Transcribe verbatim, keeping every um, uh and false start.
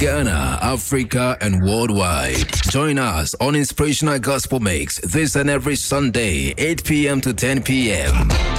Ghana, Africa, and worldwide. Join us on Inspirational Gospel Mix this and every Sunday, eight p.m. to ten p.m.